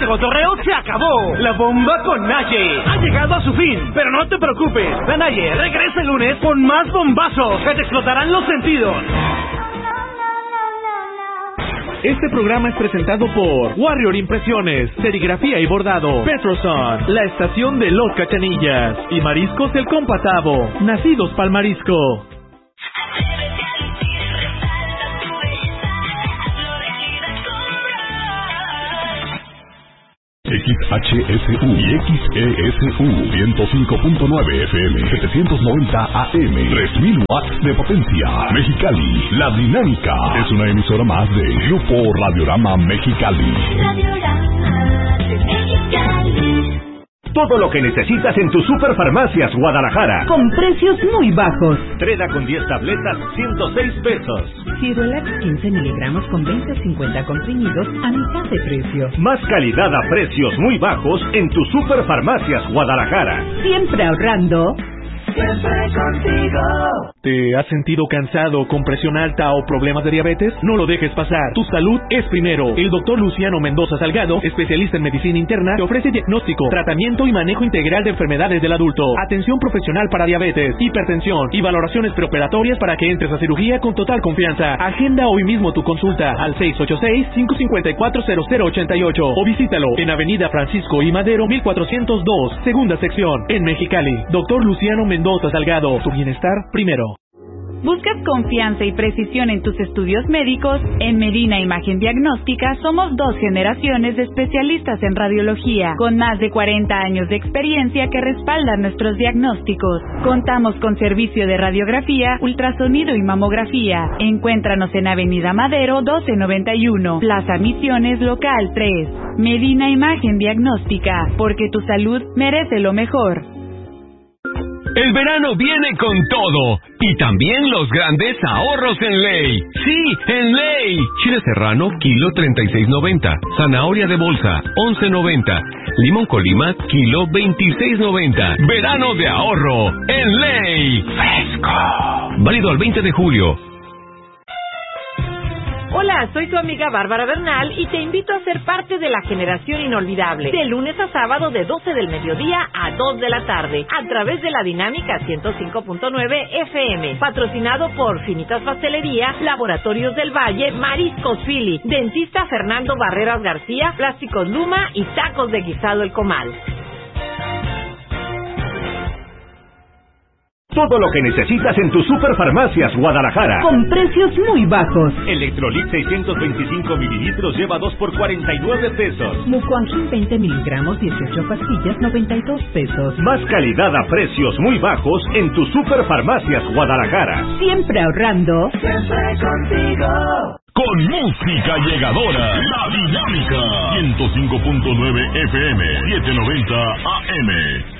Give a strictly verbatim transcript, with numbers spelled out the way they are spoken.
cotorreo se acabó. La bomba con Naye ha llegado a su fin. Pero no te preocupes, la Naye regresa el lunes con más bombazos que te explotarán los sentidos. Este programa es presentado por Warrior Impresiones, Serigrafía y Bordado, Petroson, la estación de Los Cachanillas y Mariscos El Compatavo, nacidos pa'l marisco. X H S U y X E S U ciento cinco punto nueve F M, setecientos noventa A M, tres mil watts de potencia. Mexicali, La Dinámica es una emisora más de Grupo Radiorama Mexicali. Radiorama de Mexicali. Todo lo que necesitas en tus Superfarmacias Guadalajara. Con precios muy bajos. Treda con diez tabletas, ciento seis pesos. Cirolax quince miligramos con veinte o cincuenta comprimidos a mitad de precio. Más calidad a precios muy bajos en tus Superfarmacias Guadalajara. Siempre ahorrando. Siempre contigo. ¿Te has sentido cansado, con presión alta o problemas de diabetes? No lo dejes pasar. Tu salud es primero. El doctor Luciano Mendoza Salgado, especialista en medicina interna, te ofrece diagnóstico, tratamiento y manejo integral de enfermedades del adulto, atención profesional para diabetes, hipertensión y valoraciones preoperatorias para que entres a cirugía con total confianza. Agenda hoy mismo tu consulta al seis ocho seis, cinco cinco cuatro, cero cero ocho ocho o visítalo en Avenida Francisco I. Madero mil cuatrocientos dos, segunda sección, en Mexicali. Doctor Luciano Mendoza Salgado, tu bienestar primero. ¿Buscas confianza y precisión en tus estudios médicos? En Medina Imagen Diagnóstica somos dos generaciones de especialistas en radiología, con más de cuarenta años de experiencia que respaldan nuestros diagnósticos. Contamos con servicio de radiografía, ultrasonido y mamografía. Encuéntranos en Avenida Madero doce noventa y uno, Plaza Misiones Local tres. Medina Imagen Diagnóstica, porque tu salud merece lo mejor. El verano viene con todo y también los grandes ahorros en Ley. Sí, en Ley. Chile serrano, kilo treinta y seis noventa. Zanahoria de bolsa, once noventa. Limón Colima, kilo veintiséis noventa. Verano de ahorro en Ley. Fresco. Válido al veinte de julio. Hola, soy tu amiga Bárbara Bernal y te invito a ser parte de la generación inolvidable. De lunes a sábado de doce del mediodía a dos de la tarde, a través de la Dinámica ciento cinco punto nueve F M. Patrocinado por Finitas Pastelería, Laboratorios del Valle, Mariscos Philly, Dentista Fernando Barreras García, Plásticos Luma y Tacos de Guisado El Comal. Todo lo que necesitas en tus Superfarmacias Guadalajara. Con precios muy bajos. Electrolit seiscientos veinticinco mililitros lleva dos por cuarenta y nueve pesos. Mucoangin veinte miligramos, dieciocho pastillas, noventa y dos pesos. Más calidad a precios muy bajos en tus Superfarmacias Guadalajara. Siempre ahorrando. Siempre contigo. Con música llegadora, La Dinámica ciento cinco punto nueve F M, setecientos noventa A M.